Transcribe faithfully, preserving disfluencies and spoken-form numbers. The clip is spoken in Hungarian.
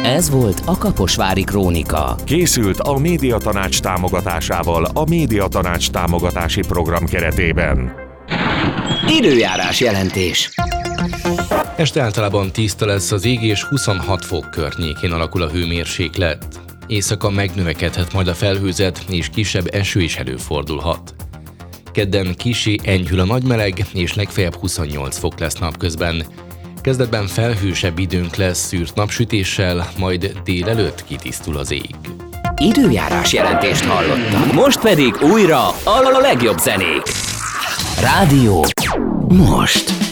Ez volt a Kaposvári Krónika. Készült a Médiatanács támogatásával a Médiatanács támogatási program keretében. Időjárás jelentés. Este általában tiszta lesz az ég, és huszonhat fok környékén alakul a hőmérséklet. Éjszaka megnövekedhet majd a felhőzet, és kisebb eső is előfordulhat. Kedden kissé enyhül a nagymeleg, és legfeljebb huszonnyolc fok lesz napközben. Kezdetben felhősebb időnk lesz szűrt napsütéssel, majd délelőtt kitisztul az ég. Időjárás jelentést hallottak. Most pedig újra a legjobb zenék. Rádió most.